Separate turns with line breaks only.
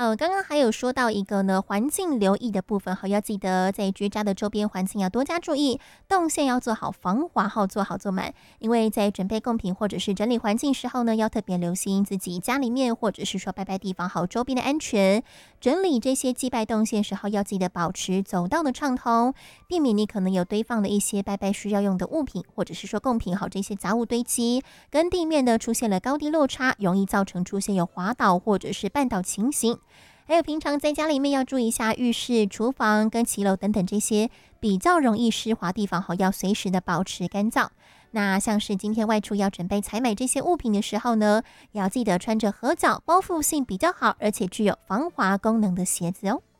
好，刚刚还有说到一个呢，环境留意的部分，好，要记得在居家的周边环境要多加注意，动线要做好防滑，好做好做满。因为在准备贡品或者是整理环境时候呢，要特别留心自己家里面或者是说拜拜地方好周边的安全。整理这些祭拜动线时候，要记得保持走道的畅通，避免你可能有堆放的一些拜拜需要用的物品，或者是说贡品好这些杂物堆积，跟地面呢出现了高低落差，容易造成出现有滑倒或者是绊倒情形。还有平常在家里面要注意一下浴室、厨房跟骑楼等等这些比较容易湿滑地方，好要随时的保持干燥。那像是今天外出要准备采买这些物品的时候呢，也要记得穿着合脚、包覆性比较好，而且具有防滑功能的鞋子哦。